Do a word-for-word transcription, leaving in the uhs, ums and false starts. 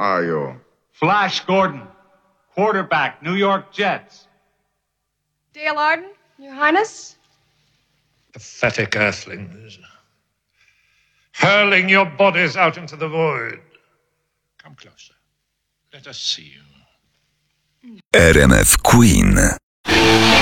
are you? Flash Gordon, quarterback, New York Jets. Dale Arden, Your Highness? Pathetic earthlings. Hurling your bodies out into the void. Come closer. Let us see you. R M F Queen.